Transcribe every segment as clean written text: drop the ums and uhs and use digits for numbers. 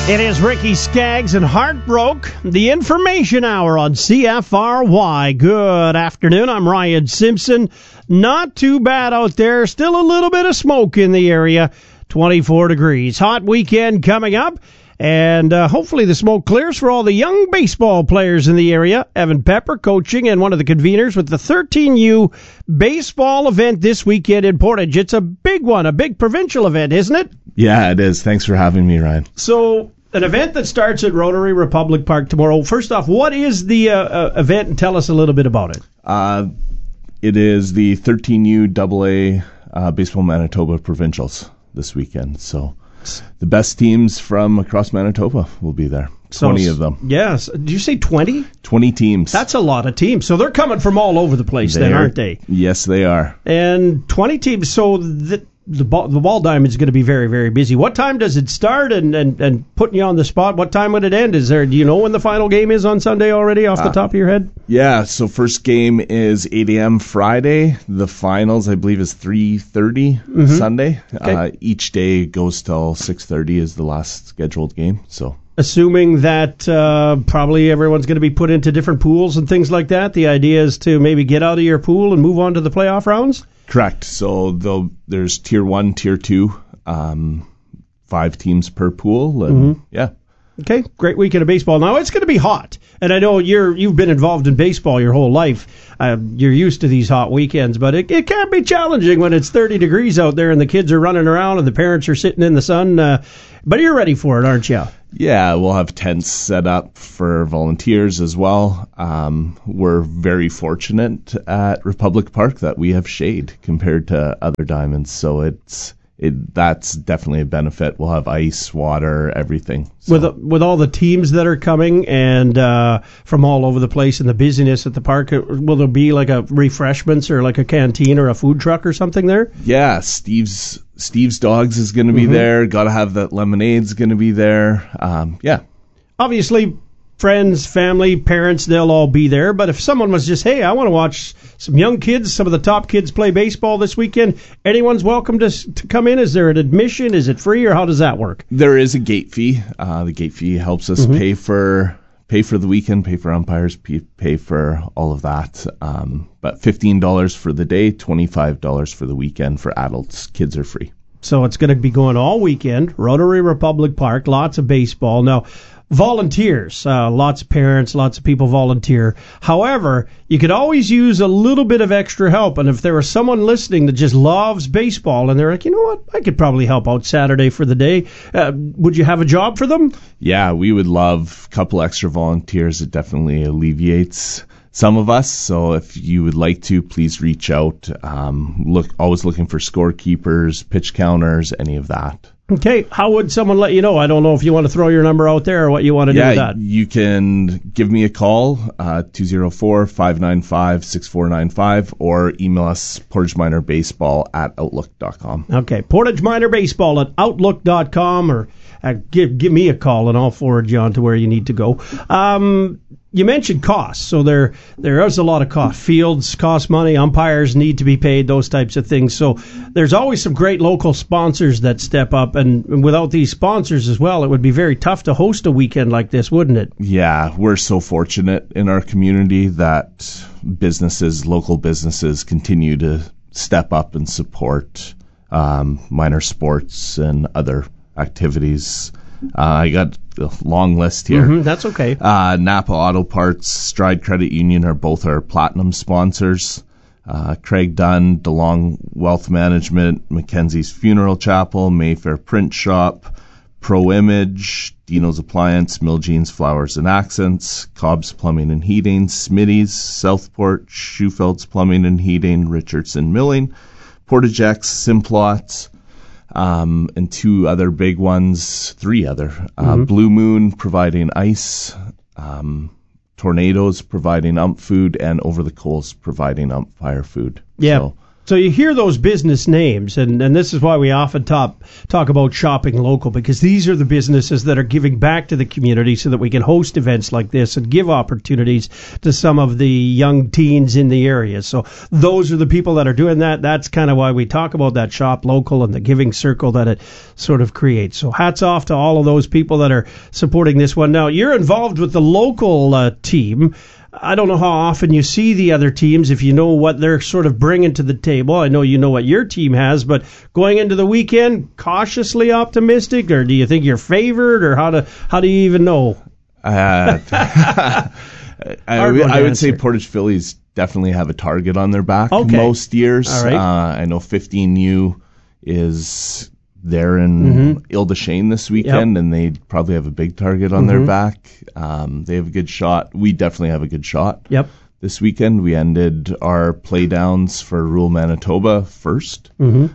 It is Ricky Skaggs and Heartbroke, the Information Hour on CFRY. Good afternoon. I'm Ryan Simpson. Not too bad out there. Still a little bit of smoke in the area. 24 degrees. Hot weekend coming up. And hopefully the smoke clears for all the young baseball players in the area. Evan Pepper coaching and one of the conveners with the 13U baseball event this weekend in Portage. It's a big one, a big provincial event, isn't it? Yeah, it is. Thanks for having me, Ryan. So, an event that starts at Rotary Republic Park tomorrow. First off, what is the event, and tell us a little bit about it. It is the 13U AA Baseball Manitoba Provincials this weekend. So the best teams from across Manitoba will be there. 20 of them. Yes. Did you say 20? 20 teams. That's a lot of teams. So they're coming from all over the place aren't they? Yes, they are. And 20 teams. So the ball diamond is going to be very, very busy. What time does it start? And putting you on the spot, what time would it end? Do you know when the final game is on Sunday already off the top of your head? Yeah, so first game is 8 a.m. Friday. The finals, I believe, is 3:30 Sunday. Okay. Each day goes till 6:30 is the last scheduled game. So, assuming that probably everyone's going to be put into different pools and things like that, the idea is to maybe get out of your pool and move on to the playoff rounds? Correct. So there's Tier 1, Tier 2, 5 teams per pool. And yeah. Okay, great weekend of baseball. Now, it's going to be hot. And I know you've been involved in baseball your whole life. You're used to these hot weekends, but it can be challenging when it's 30 degrees out there and the kids are running around and the parents are sitting in the sun. But you're ready for it, aren't you? Yeah, we'll have tents set up for volunteers as well. We're very fortunate at Republic Park that we have shade compared to other diamonds, so that's definitely a benefit. We'll have ice, water, everything. So. With all the teams that are coming and from all over the place and the busyness at the park, will there be like a refreshments or like a canteen or a food truck or something there? Yeah, Steve's Dogs is going to be there. Got to have that lemonade's going to be there. Yeah. Obviously, friends, family, parents, they'll all be there. But if someone was just, hey, I want to watch some young kids, some of the top kids play baseball this weekend, anyone's welcome to come in. Is there an admission? Is it free, or how does that work? There is a gate fee. The gate fee helps us pay for the weekend, pay for umpires, pay for all of that. But $15 for the day, $25 for the weekend for adults. Kids are free. So it's going to be going all weekend. Rotary Republic Park, lots of baseball. Now, volunteers, lots of parents, lots of people volunteer. However, you could always use a little bit of extra help. And if there was someone listening that just loves baseball and they're like, you know what, I could probably help out Saturday for the day, would you have a job for them? Yeah, we would love a couple extra volunteers. It definitely alleviates some of us. So if you would like to, please reach out. Always looking for scorekeepers, pitch counters, any of that. Okay, how would someone let you know? I don't know if you want to throw your number out there or what you want to do with that. You can give me a call, 204-595-6495, or email us portageminerbaseball@outlook.com. Okay, portageminerbaseball@outlook.com, or give me a call and I'll forward you on to where you need to go. You mentioned costs, so there is a lot of cost. Fields cost money, umpires need to be paid, those types of things. So there's always some great local sponsors that step up, and without these sponsors as well, it would be very tough to host a weekend like this, wouldn't it? Yeah, we're so fortunate in our community that local businesses continue to step up and support minor sports and other activities. I got a long list here. That's okay. Napa Auto Parts, Stride Credit Union are both our platinum sponsors. Craig Dunn, DeLong Wealth Management, Mackenzie's Funeral Chapel, Mayfair Print Shop, Pro Image, Dino's Appliance, Miljean's Flowers and Accents, Cobb's Plumbing and Heating, Smitty's, Southport, Schufeld's Plumbing and Heating, Richardson Milling, Portage X, Simplots, and three other. Blue Moon providing ice, Tornadoes providing ump food, and Over the Coals providing ump fire food. Yeah. So, So you hear those business names, and this is why we often talk about shopping local, because these are the businesses that are giving back to the community so that we can host events like this and give opportunities to some of the young teens in the area. So those are the people that are doing that. That's kind of why we talk about that shop local and the giving circle that it sort of creates. So hats off to all of those people that are supporting this one. Now, you're involved with the local team. I don't know how often you see the other teams, if you know what they're sort of bringing to the table. I know you know what your team has, but going into the weekend, cautiously optimistic, or do you think you're favored, or how do you even know? I would say Portage Phillies definitely have a target on their back most years. All right. I know 15U is there in Ile des Chenes this weekend, and they probably have a big target on their back. They have a good shot. We definitely have a good shot. Yep. This weekend we ended our play downs for rural Manitoba first.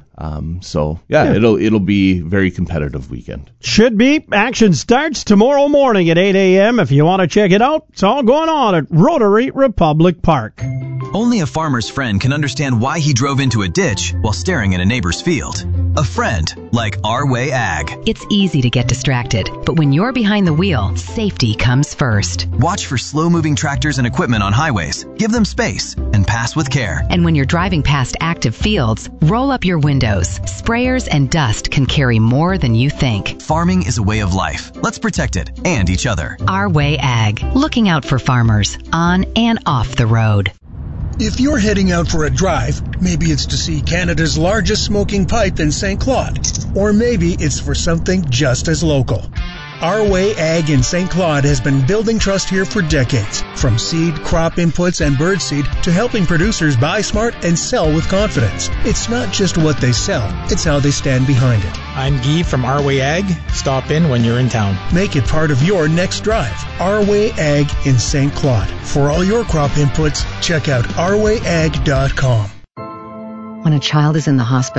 It'll be a very competitive weekend. Should be. Action starts tomorrow morning at 8 a.m. If you want to check it out, it's all going on at Rotary Republic Park. Only a farmer's friend can understand why he drove into a ditch while staring at a neighbor's field. A friend like Our Way Ag. It's easy to get distracted, but when you're behind the wheel, safety comes first. Watch for slow-moving tractors and equipment on highways. Give them space and pass with care. And when you're driving past active fields, roll up your windows. Sprayers and dust can carry more than you think. Farming is a way of life. Let's protect it and each other. Our Way Ag. Looking out for farmers on and off the road. If you're heading out for a drive, maybe it's to see Canada's largest smoking pipe in St. Claude, or maybe it's for something just as local. Our Way Ag in St. Claude has been building trust here for decades, from seed, crop inputs, and birdseed to helping producers buy smart and sell with confidence. It's not just what they sell, it's how they stand behind it. I'm Guy from Our Way Ag. Stop in when you're in town. Make it part of your next drive. Our Way Ag in St. Claude. For all your crop inputs, check out ourwayag.com. When a child is in the hospital,